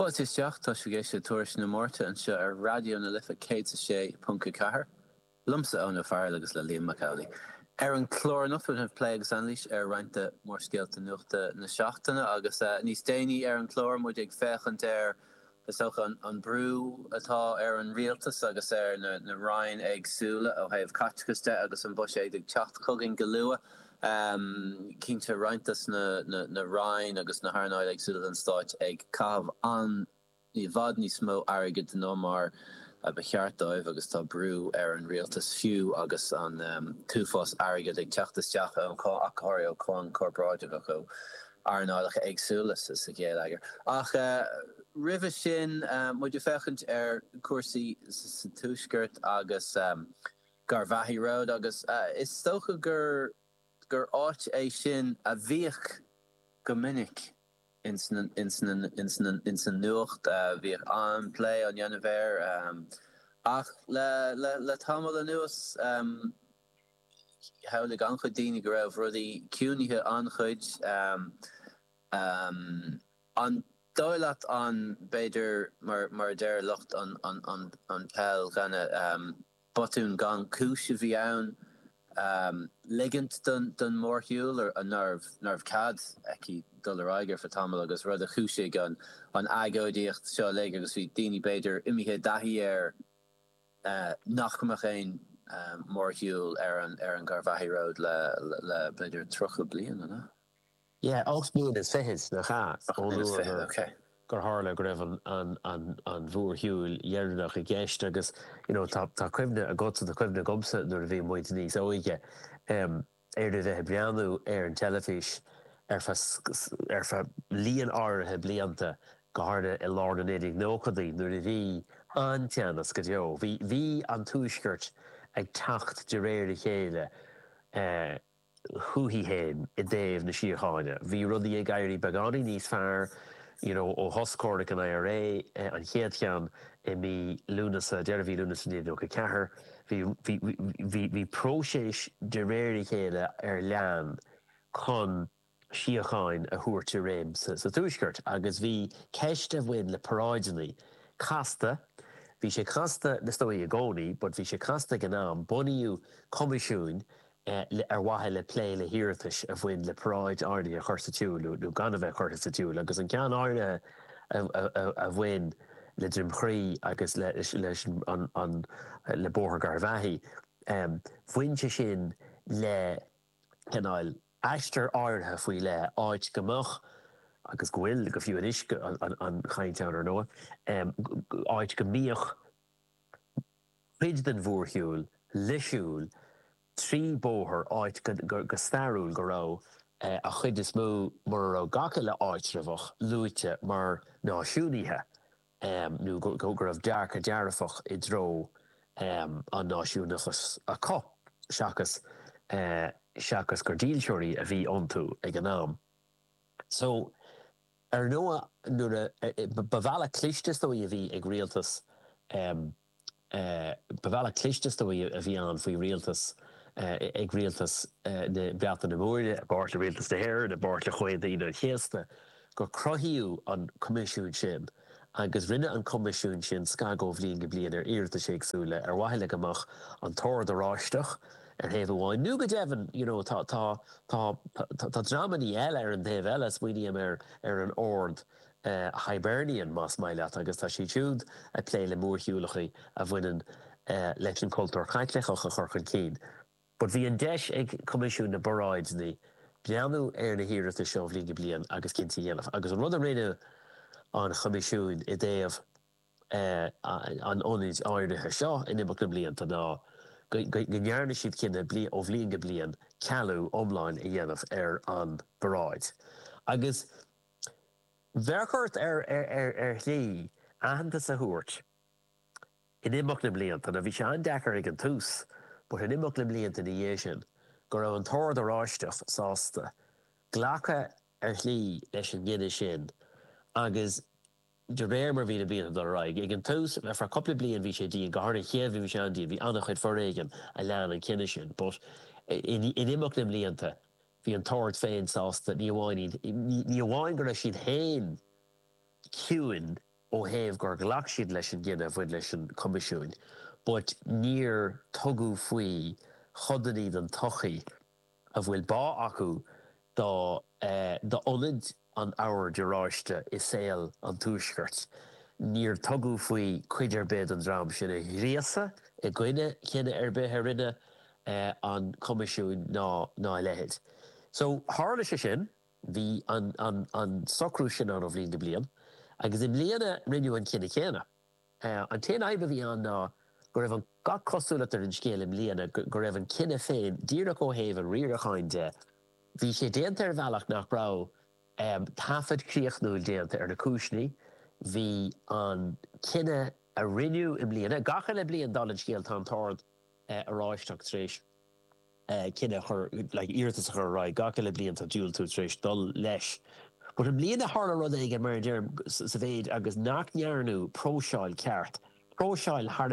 Isteach tá sé géisi tuairis na mórta an seo ar radio na lifa cé.4 lumsa óna fear agus le Liam McCauley. Ar an chlór nufin have play exanlis ar reinte mór scéalta nuachta na seachtainna agus níos déine ar an chlór muid ag fechant ar soch an brú atá ar an rialtas agus ar na Ryan agsúla ó haibh catcaiste agus an bus ag teachtcogin galua cínte reintas na Ryan agus na Harnáid agsúla an stáit ag cabh an ní bhd níos mó airgid den nómar a becheartdóibh agus tá brú ar an rialtas fiú agus an túfás airgid ag teachtasteach an có acóir ó chun corpráide go Arnáidach agsúlas is a géad agur. Ach rive sin muid you fechant ar cuasaí sa túisceart agus Garvahi Road agus is stocha gur áit é sin a bhíoch go minic in san nuacht bhíoch an play an Jannever ach le tamil nuas hála gan chodíine go raibh rudí ciúnithe anchuid an dóileat an beidir mar deir lucht an pell ganna botún gan cúise bhí ann ligint don mórthúil ar an nerv cad eci dul aiger for tamil agus rud a chúise gan an agódíocht seo le agus bhí daoine beidir imithe dahí ar nachcamach éin mórthúil ar an Garvahi Road le beidir trocha blian anna. Yeah, 8 blian is fehis na cha. Okay. Gur hála go raibh an bhuairthúil dhearnach I gceist agus tá cuimhne a gosa de cuimhne gomsa nuair a bhí muid níos óige ar de bheith breanú ar an telefís ar fa líon áirithe blianta go hána I lár na éidir nóchadaí nuair a bhí an teannas go deo. Bhí an túisceart ag tacht de réir chéile thuí héin I déobh na síocháine. Bhí rudaí ag éirí beánaí níos fearr ó hoscóric an IRA an chéadchean I mí lúnasa dearbhí lúnasa níad go cethir hí próséis de réir chéile ar lean chun síocháin a thuairte réim sa túisceart agus bhí ceist a bhain le paráidenaí casta bhí sé casta na stóí a gcónaí, but bhí sé casta gnáam bunaíú comisiún ar wathe le plé le hiirtas a bhain le práid airní a chuirsa túúil nó gan a bheith chuirsa túúil agus an cean airne a bhain le drimchrí agus leis an le bóthar Garvahi bhainte sin le cenáil eistear áirithe faoi le áit gomach agus gohfuil go fiú inis an chainteán ar nóa áit go míoch chuid den bhuairthúil leisiúil trí bóthar áit go starúil go rá a chuid is mó mar a gacha le áitrefach luite mar náisiúnithe nó go raibh dearc a dearafach I dro an náisiúnachas a cop seachas gur díalseoirí a bhí ontú ag an nám. So ar nua nuair bhela clistestóí a bhí ag rialtas bhela clistestóí a bhí an faoi rialtas ag rialtas na beata na móide, bart le rialtas de hair, na bart le chuid na chéasta, go crothiú an comisiún sin, agus rinne an comisiún sin scagó bhlíon go blian ar iirta séagsúla ar waithile amach an tóir de ráisteach ar héamh bháin. Nu go devan, tá dramaní eile ar an déobh eile smuoineam ar an ord Hibernian más maiile agus tá sí siúd a plé le mórthúlachaí a bhainean leis an cultúr chaitleachach a churchan cín. But bhí an deis ag comisiún na baráidní bleanú ar na hiirta seo bhlíon go blian agus cinnta dhéanamh. Agus an rud a rinne an comisiún I déobh an ónid áirithe seo in imach na blianta ná go ngearna siad cinna ó bhlíon go blian cealú omláin I dhéanamh ar an baráid. Agus bhearchart ar lí ahananta sa thuairt in imach na blianta na bhí sé an dechar ag an tús, but in imach na blianta na dhé sin go raibh an tóir de ráisteach sásta ghlacha ar lí leis an gine sin agus de réir mar bhí na blianta do raig. Ag an tús le for coppla blian bhí sé díon go hána chéamh bhí sé an díon bhí annach chuid forréigen a lean an cinine sin, but in imach na blianta bhí an tóirt féin sásta ní bhhain go raibh siad hain ciúin ó héamh gur ghlach siad leis an gcinneamh bhuid leis an comisiún, but níor tugadh faoi chodaní don tochaí a bhfuil bá acu dá ionad an ábhar de ráiste is saoil an túisceart. Níor tugadh faoi cuidir bed an drám sin a riasa i gcuine cinenne ar bith rinne an comisiún ná lehéid. So hála sé sin, bhí an socrú sin an ó bhblionn de bliain, agus im bliana rinneú an cinenne chéine. An téan aibe bhí an ná go raibh an gach cosúlatar an scéal im bliana go raibh an cinenne féin díreach ó héamh an riaracháin de. Bhí sé déanta ar bhealach nach brá tafad críochnúil déanta ar na cúisní, bhí an cinenne a rinneú im bliana, gacha le blion dal an scéal tá tard a ráisteach tréis cinenne chur íirtas chur rá gacha le blion tá dúil tú tréis dul leis. But im bliana hála rud ige mar dearm sa bhéad agus nach nearnú próseáil ceart. Próseáil thar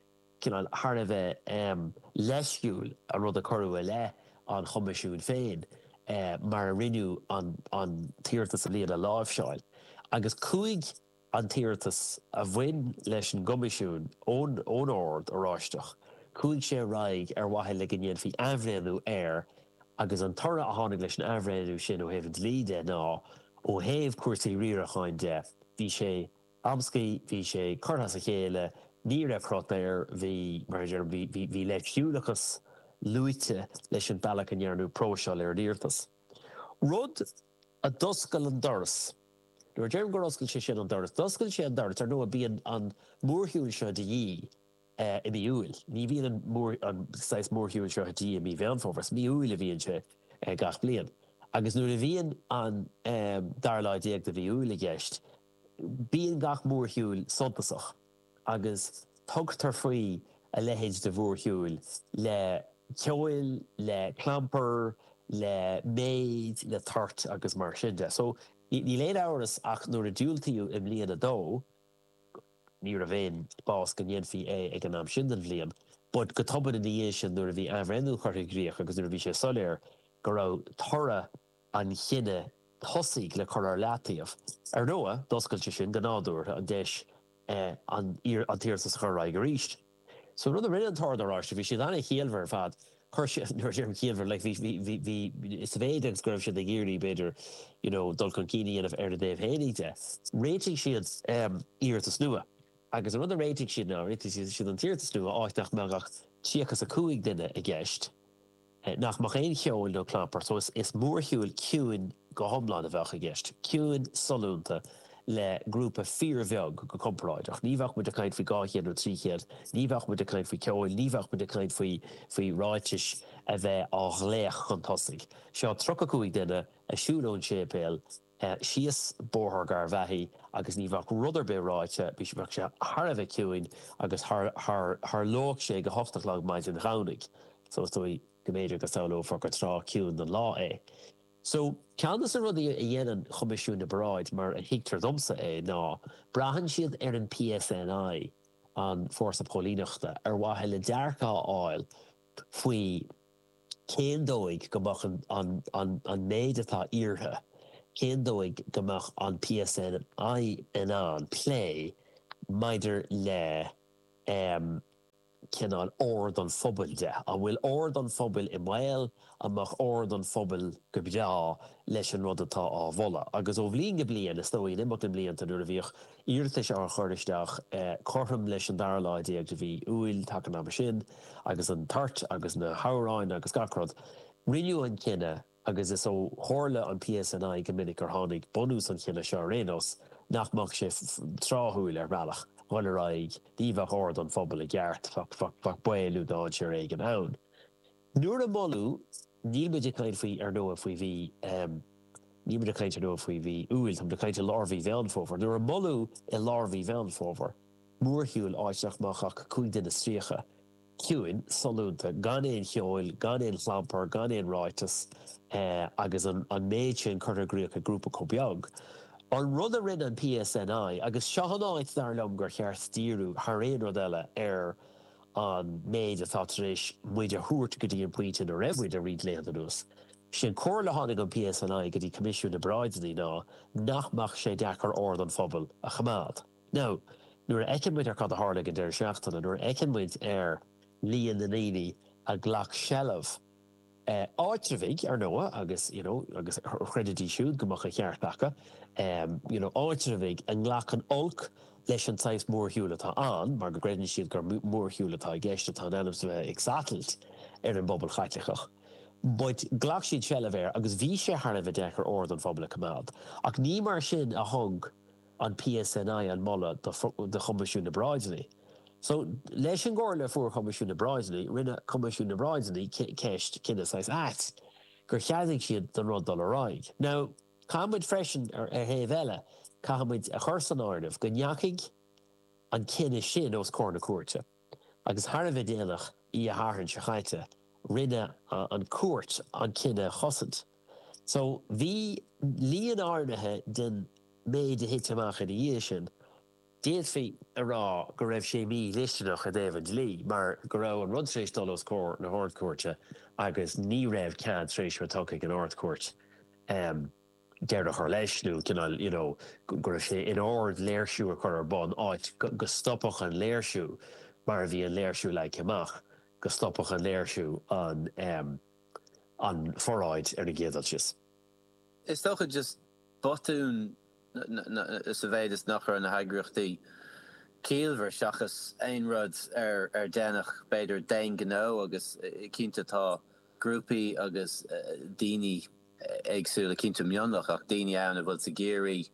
a bheith leisciúil a rud a choirú le an chomisisiún féin mar a rinneú an tíortas a bliana a láimhseáil. Agus cuaig an tíortas a bhain leis an gomisiún ón ord a ráisteach. Cuaig sé raig ar wathe le gnéan fhí amhréanú agus an tora a tháinig leis an amhréanú sin ó héhann líide ná ó héamh cuairtaí riaracháin de. Bhí sé amscaí, bhí sé curthas a chéile, ní raibh chrátair bhí leithiúlachas luite leis an bailach an dhearnú próseáil ar díortas. Rud a doscail an doras. Nuair dearm go oscail sé sin an doras. Doscail sé an doras ar nó a bíon an mórthiúil seo de dhí i mí úil. Ní bhíon an mórthiúil seo de dhí i mí bhean fófras. Mí úil a bhíon sé gach blian. Agus nuair a bhíon an darláid déag de bhí úil a gceist, bíon gach mórthiúil sontasach. Agus tugtar faoi a lehéid de mórthiúil le ceoil, le clamper, le méid, le tart agus mar sinnde. So ní léad áras ach nuair a dúiltaíú im líana a dó, ní a bhéin bás go dhéanfaí ag an am sin den bblion, bud go toban in dhé sin nuair a bhí amhréanú chuirtha gríoch agus nuair a bhí sé soléir go raibh tora an chinine thosaigh le chur ar leataíomh. Ar nua, doscailte sin go nádúir an deis an tíortas chur go ríist. So rud a rinne an tar arás, bhí siad anna chéalmhar fad, chuir sé chéalmhar, bhí is bhéideag go raibh siad a ggéirí beidir dul chun cíine anamh ar a déobh héanaíte. Réitigh siad íortas nua. Agus an rud a réitigh siad ná, réitigh siad an tíortas nua áit nach meagach tíochas a cúig duine a gceist. Nach mach éon cheoil nó clampar, so is mórthiúil ciúin go thomláin a bheith a gceist. Ciúin solúnta le grúpa fíor bheag go compráid. Ach ní bheadh muid a caint faoi gáchéad nó tríchéad, ní bheadh muid a caint faoi ceoil, ní bheadh muid a caint faoi ráitis a bheith á chléach chun tosaigh. Seo 35 duine a siúlón sépéal síos bórthar gar bheithí agus ní bheadh rudidir be ráite, bhí sé se thar a bheith ciúin agus th lóg sé go 8 lag maidid an chánig. So stoi go méidir go saoló for go trá ciún an lá é. So ceannas a rudí a dhéanaan chomisisiún na bráid mar a hiictar domsa é ná brahann siad ar an PSNI an fórsa pólíneachta ar wathe le dearcá áil faoi céindóig gomach an méid atá iartha, céindóig gomach an PSNI in an play maidir le cinál ord an phobal de. A bhfuil ord an phobal i mhail amach ord an phobal go bra leis an rud atá á bhola. Agus ó bhlíon go bliain is tóí nimach an blianta nuair a bhíoch íirtas ar chuiristeach chortham leis an darláid ag de bhí úil take am sin, agus an tart, agus na háráin agus gacrod. Rinneú an cinenne agus is ó thorla an PSNI go minic ar tháinig bonús an cinenne seo rénos nach mach sé tráthúil ar bailach. Bhile raig díomh ord an phobal a gceart fach bailú dáid sé ag an ann. Nuair a molú, níl muid a caint faoi ar nua faoi bhí ní muid a caint ar nua faoi bhí úil, tam de caint a lárbhí bhean fómhar. Nuair a molú i lárbhí bhean fómhar, mórthiúil áiteach machach chuig duine stríocha. Ciúin solúnta, gan éon cheoil, gan éon chlampar, gan éon ráitas agus an méid sin chuir gríoch a grúpa có beag. An rud a rinne an PSNI agus seanáid dar lom gur chear stíú th réon rud eile ar an méid atá éis muid a thuairt go dtí an puintin a raibhmuid a ríd léanús. Sin cóir le tháinig an PSNI go dtí comisiún na braidní ná nachmach sé dechar ord an phobal a chamád. Now, nuair eicimid cad a hála go deir seachtainna, nuair eicimid líon na níní a ghlach shellamh áitrivig nua agus agus chredití siúd gomach a cheartpacha áitrivig an ghlach an olc leis an tais mórthúlatá an, mar go greidann siad gur mórthúlatá I gceiste tá anamh exatalt an bobbal chaitlichach. But ghlach siad shellamh agus bhí sé thar bheith dechar ord an phobal cumad. Ach ní mar sin a thug an PSNI an molla de Comisiún na Bráidíní. So leis an gcóirle fuair Comisiún na Bráidíní, rinne Comisiún na Bráidíní ceist cinna sais at, gur cheadaigh siad den rud dul aráig. Now, cámuid freisin ar héamh eile, cámuid a chur san áireamh go neacaigh an cinna sin os cór na cuairte. Agus thar bheith déanach I a tharthann se chaite, rinne an cuairt an cinna chosant. So bhí líon áirithe den méid a hitteach in dhé sin, déad fé a rá go raibh sé mí listeach a David Lee, mar go raibh an rudtrééis dul os cór na hardcuirte agus ní raibh cead trééis mar tucaigh an hardcuirt. Deir a chu leisnú go raibh sé in ord léirsú a chur ar bon áit go stoppach an léirsú mar bhí an léirsú le ceamach, go stoppach an léirsú an foráid ar na géadaltas. Is toch just botún is a bhéidir nach an na hagruchtaí cíalmhar seachas ein rud ar dénach beidir dain gó agus cinnte tá grúpaí agus daoine agsúla cinnte mionach ach daoine anna bhfuil sa géirí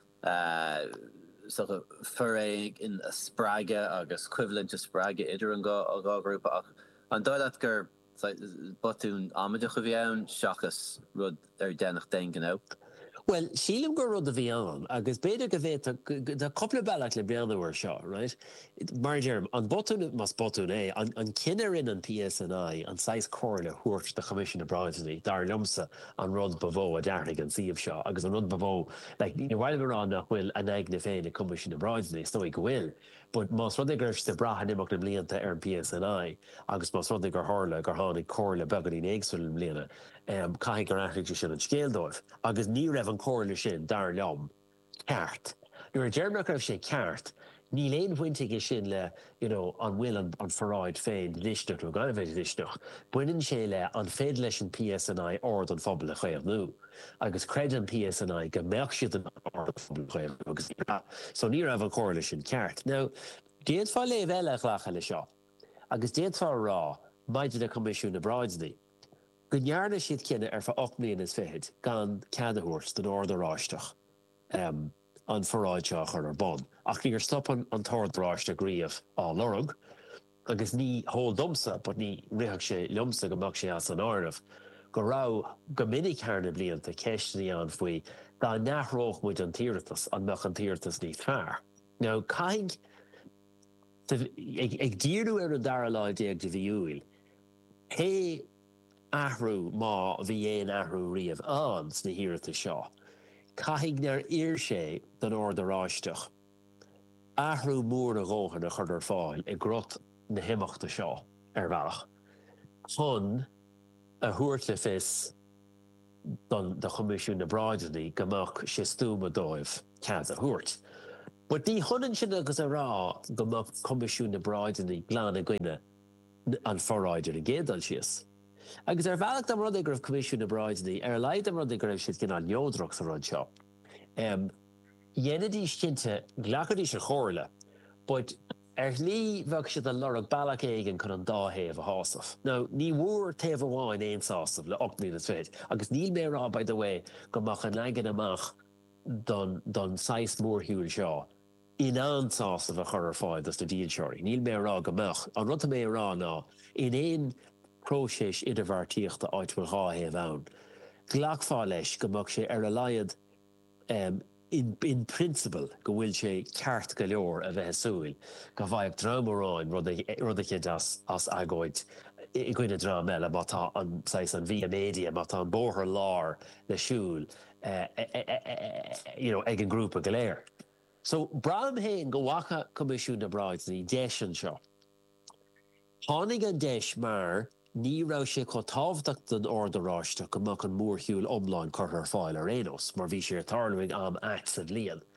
furéig in a sppraige agus equivalent to sppraige idir an gá grúpa ach an dóilead gur botún amideach a bhí ann seachas rud ar dénach dain gó. Well, sílim go rud a bhí an, agus beidir go bhéit de coppla bealach le beanúir seo, right? Mar Jerem, an botún mas botún an cinnar in an PSNI an 6 cóirle thuairt de Comisiún na Bráidíní dar lumsa an rud bavó a dearnig an siomh seo, agus an rud bavó, bhil mar an nach bhfuil an ag na féin na Comisiún na Bráidíní, nó go bhfuil, but mas rud gur de bratha nimach na blianta ar an PSNI, agus mas rud gur hála gur tháinig cóirle beganí éagsúil bliana. Caithigh gur aithligh sin an scéaldóibh, agus ní raibh an cóirle sin dar leom ceart. Nuair a dearmach raibh sé ceart, ní léon bhaintigh sin le an bhfuil an foráid féin listeach nó gan bheith listeach. Buineann sé le an féad leis an PSNI ord an phobal a chéamhnú. Agus creid an PSNI go mbeadh siad an ord an phobal a chéamhnú agus so ní raibh an cóirle sin ceart. Now, déad fá léamh eile ghlacha le seo, agus déad fá rá maidir na Comisiún na Bráidíní. Go nearna siad cinenne ar 8 mbliana is féid gan ceadúirt den ordaráisteach an foráidseach ar bon. Ach ní gur stoppan an tordráiste gríomh á lorug, agus ní hó domsa, but ní ritheach sé lumsa go mbeadh sé as an áireamh. Go rá go minic chearna blianta ceisteanaí an faoi dá nachróch muid an tíirtas an meach an tíirtas ní fearr. Now, caithfidh ag díriú ar an dara láid ag de bhíúil, hé ahrú má bhí éon ahrú riamh an sna hiirta seo. Caithfidh nar ír sé den ordaráisteach. Ahrú mór a ggóthain a chur ar fáil ag grot na himachta seo ar bhealach. Chun a thuairt le fis don de Comisiún na Bráidíní go mbeadh sé stúma dóibh cead a thuairt. But ní thuanann sin agus a rá go mbeadh Comisiún na Bráidíní glan a gcuine an foráidir a géadal síos. Agus ar bhealach am rud ag raibh Comisiún na Bráidíní ar leid am rud ag raibh siad cin an neodrach sa rud seo. Dhéanadí cinnte ghlachadí se chóirle, but ar lí bheadh siad an lorach bailach éigean chun an dáhéamh a hásamh. Now, ní mhuair taobh amháin éon sásamh le 8 mbliana is féid, agus níl mé rá, by the way, go mbeadh an legan amach don 6 mórthúil seo in an sásamh a chur ar fáid as do díal seirí. Níl mé rá go mbeadh. An rud mé rá ná in éon próisis idirmhartíochta áitfuil gáhéamh ann. Ghlachfá leis go mbeadh sé ar a laiad in principle go bhfuil sé ceart go leor a bheith súil go bhaidh dramaráin rudaiche as agóid I gcuine drama eile má tá an via media má tá an bóthar lár le siúil ag an grúpa go léir. So braim héin go bhacha Comisiún na Bráidíní deis an seo. Tháinig an deis mar ní rá sé có tábhacht den ordaráisteach go mbeadh an mórthúil omláin chur ar fáil ar éinos, mar bhí sé tarluigh am ax an líon.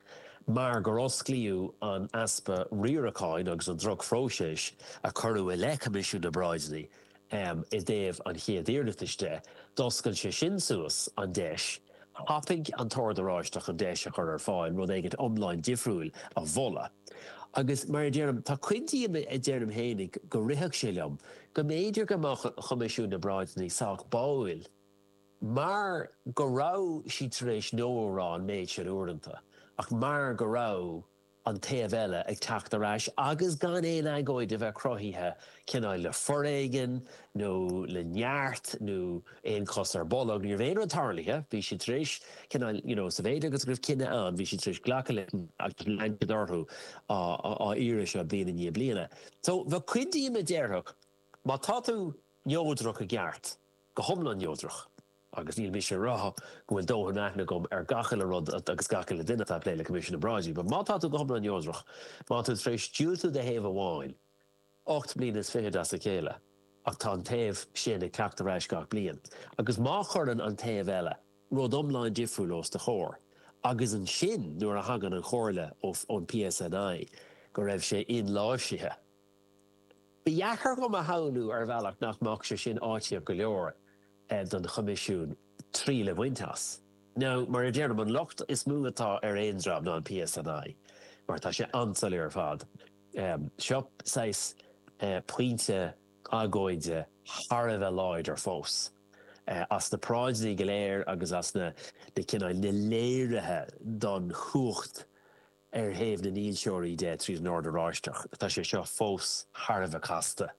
mar gur oscliú an aspa riaracáin agus an drog fróisis a chorú le comisiún na Bráidní I déobh an chéad iarnataiste, doscail sé sin suas an deis, hapig an tordaráisteach an deis a chur ar fáil rud éigead omláin difriúil a bhola. Agus mar déarm, tá cuintí a déarm hénig go rithach sé leom, go méidir go comisiún na Bráidní sách báil, mar go rá si taréis nóra an méid sé úranta, ach mar go rá an taobh eile ag teacht arás, agus gan éon agóid a bheith crothíthe cinál le foréigen, nó le neart, nó éon cos ar bollag, níor bhéon an tarlaithe, bhí si tríis cinál, sa bhéad agus gribh cinenne an, bhí si tríis ghlacha le ag leangadorthú á iris a bíana ní bliana. So bheith cuidí me déirthach, má tá tú neodrach a gceart, go thomlan neodrach. Agus níl mí sé rá gohfuil dóthair aithne gom ar gachail a rud agus gachail a duine tá léile comisiún na Bráidí, but má tá tú go thomlan neodrach, má tú tréis dúiltú de héamh amháin, 8 bliain is fiche as a chéile, ach tá an taobh sin ag ceacht arás gach bliain. Agus má churann an taobh eile, rud omláin difriúil os de chóir, agus an sin nuair a hagan an chóirle ón PSNI go raibh sé inláisithe. Bíachar go a haanú ar bhealach nach mac sé sin áitiamh go leor don comisiún trí le bhainteas. Now, mar a déanam an locht is múgatá ar éon drab ná an PSNI, mar tá sé ansaí ar fad. Seo sais puinte agóide thar bheith láid ar fós. As na Bráidní go léir agus as na cinál na léirithe don thuacht ar thaobh na níonseoirí de trí an ordaráisteach. Tá sé seo fós thar bheith casta.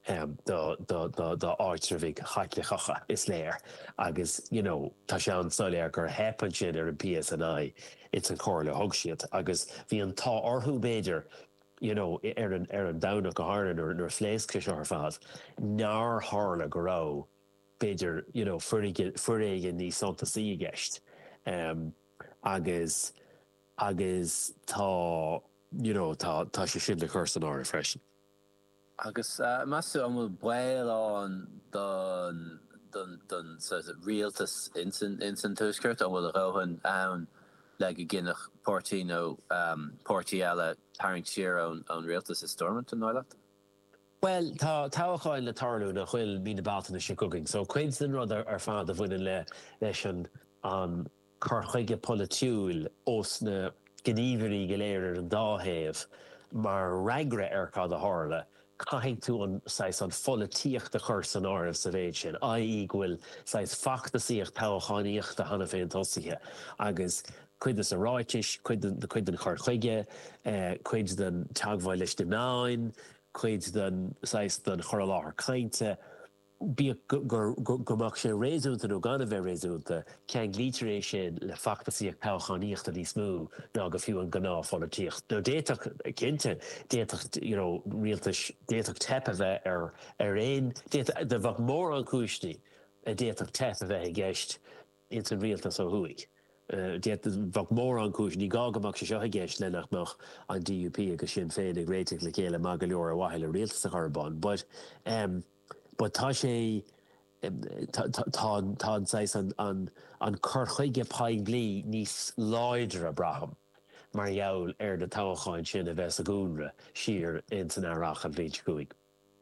The áitrahig chaitlichacha is léir agus tá sé an soléir gur hepan sin ar an PSNI it's an chóirle thug siad agus bhí an tá orthú béidir ar an damhnach go háireann ar phléasca seo ar fad nar tharla go rá béidir furéige ní santasaí gceist agus tá sé sin le chuir san áir freisin. Agus measú an bhfuil bail an don rialtas insan túsceirt an bhfuil a rohan ann le go gcinnech pórtaí nó pórtaí eile thairng siar an rialtas is stormant an náilecht? Well, tá táchaáil le tarlú nach chfuil mí na baltainna sin cooking, so cuid den rud ar fad a bhfuin leis an chorchuige politiúil os na gníomhairí go léir ar an dáthaobh mar reagra ar cád a tharla. Caithfidh tú an folaíocht a chur san áibh sa bhéid sin, i.e. ghfuil fachtasíocht táchaíocht a hana féin tosaithe, agus cuid is a ráitis, cuid an chorchuige, cuid den teagmhail leis de náin, cuid den chur láthar cainte, bí gomach sé réúnta nó gan a bheith réúnta, cean glítaréis sin le fachtasíocht táchaíocht a níos mú ná go fiú an gná folaíocht. No déach cinnte déach rialtas déach tepa bheith ar éon de bhah mór an cúisní a déach tepa bheith i gceist in san rialtas ó thuaig. Bhah mór an cúisní gá gomach sé seo i gceist lenach nach an DUP agus sin féin ag réiteach le chéile má go leor a bhaile rialtas a charbán. But tá sé tá an chorchuige paig blií níos láidre a braham mar jaall ar de táchaáin sin a bheits a gúnra siar in san arach an bhíd cuaig.